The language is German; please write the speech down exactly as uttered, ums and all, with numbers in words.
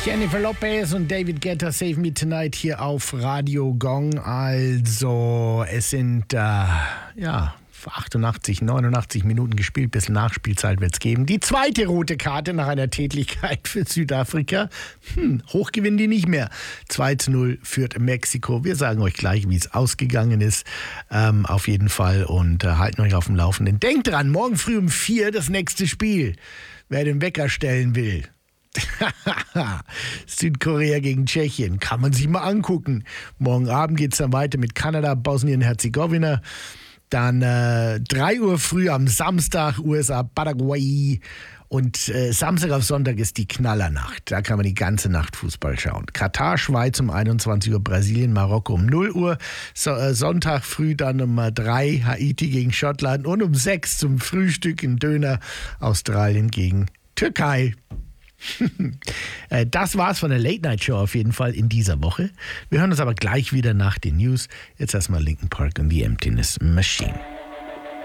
Jennifer Lopez und David Guetta, Save Me Tonight hier auf Radio Gong. Also, es sind, äh, ja, achtundachtzig, neunundachtzig Minuten gespielt, bisschen Nachspielzeit wird es geben. Die zweite rote Karte nach einer Tätlichkeit für Südafrika. Hm, hoch gewinnen die nicht mehr. zwei zu null führt Mexiko. Wir sagen euch gleich, wie es ausgegangen ist. Ähm, auf jeden Fall und äh, halten euch auf dem Laufenden. Denkt dran, morgen früh um vier das nächste Spiel. Wer den Wecker stellen will. Südkorea gegen Tschechien. Kann man sich mal angucken. Morgen Abend geht es dann weiter mit Kanada, Bosnien-Herzegowina. Dann äh, drei Uhr früh am Samstag U S A, Paraguay. Und äh, Samstag auf Sonntag ist die Knallernacht. Da kann man die ganze Nacht Fußball schauen. Katar, Schweiz um einundzwanzig Uhr, Brasilien, Marokko um null Uhr. So, äh, Sonntag früh dann um drei Haiti gegen Schottland. Und um sechs zum Frühstück ein Döner Australien gegen Türkei. Das war's von der Late Night Show auf jeden Fall in dieser Woche. Wir hören uns aber gleich wieder nach den News. Jetzt erstmal Linkin Park und The Emptiness Machine.